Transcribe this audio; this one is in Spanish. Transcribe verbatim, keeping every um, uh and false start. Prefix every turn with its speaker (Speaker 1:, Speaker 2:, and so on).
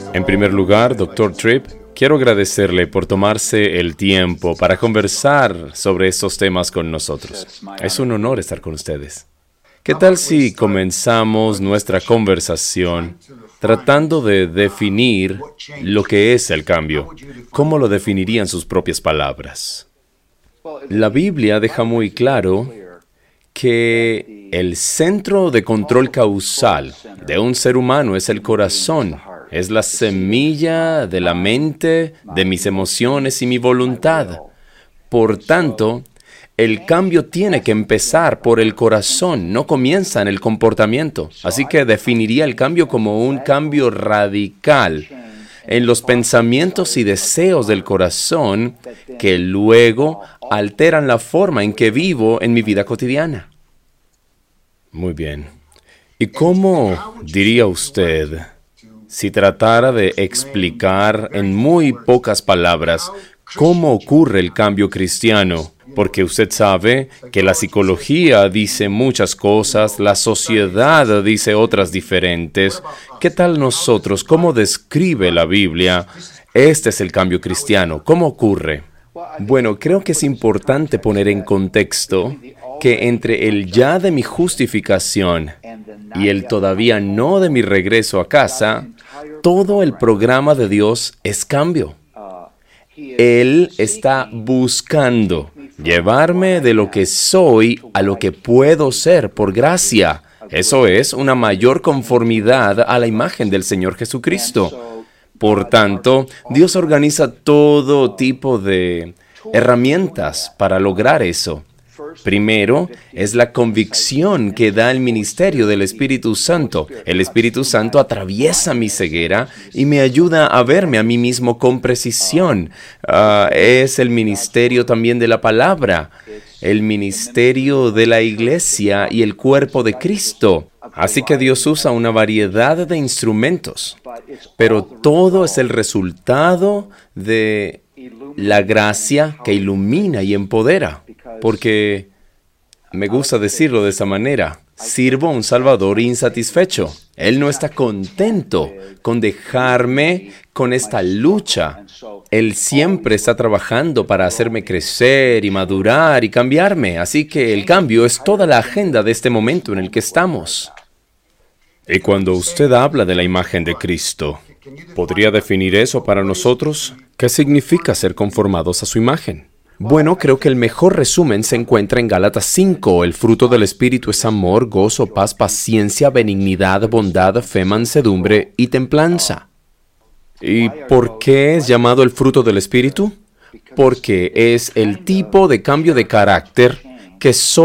Speaker 1: En primer lugar, doctor Tripp, quiero agradecerle por tomarse el tiempo para conversar sobre estos temas con nosotros. Es un honor estar con ustedes. ¿Qué tal si comenzamos nuestra conversación tratando de definir lo que es el cambio? ¿Cómo lo definiría en sus propias palabras? La Biblia deja muy claro que el centro de control causal de un ser humano es el corazón. Es la semilla de la mente, de mis emociones y mi voluntad. Por tanto, el cambio tiene que empezar por el corazón, no comienza en el comportamiento. Así que definiría el cambio como un cambio radical en los pensamientos y deseos del corazón que luego alteran la forma en que vivo en mi vida cotidiana. Muy bien. ¿Y cómo diría usted, si tratara de explicar en muy pocas palabras cómo ocurre el cambio cristiano? Porque usted sabe que la psicología dice muchas cosas, la sociedad dice otras diferentes. ¿Qué tal nosotros? ¿Cómo describe la Biblia? Este es el cambio cristiano. ¿Cómo ocurre? Bueno, creo que es importante poner en contexto que entre el ya de mi justificación y el todavía no de mi regreso a casa, todo el programa de Dios es cambio. Él está buscando llevarme de lo que soy a lo que puedo ser por gracia. Eso es una mayor conformidad a la imagen del Señor Jesucristo. Por tanto, Dios organiza todo tipo de herramientas para lograr eso. Primero, es la convicción que da el ministerio del Espíritu Santo. El Espíritu Santo atraviesa mi ceguera y me ayuda a verme a mí mismo con precisión. Uh, es el ministerio también de la palabra, el ministerio de la iglesia y el cuerpo de Cristo. Así que Dios usa una variedad de instrumentos, pero todo es el resultado de la gracia que ilumina y empodera. Porque, me gusta decirlo de esa manera, sirvo a un Salvador insatisfecho. Él no está contento con dejarme con esta lucha. Él siempre está trabajando para hacerme crecer y madurar y cambiarme. Así que el cambio es toda la agenda de este momento en el que estamos. Y cuando usted habla de la imagen de Cristo, ¿podría definir eso para nosotros? ¿Qué significa ser conformados a su imagen? Bueno, creo que el mejor resumen se encuentra en Gálatas cinco. El fruto del Espíritu es amor, gozo, paz, paciencia, benignidad, bondad, fe, mansedumbre y templanza. ¿Y por qué es llamado el fruto del Espíritu? Porque es el tipo de cambio de carácter que solo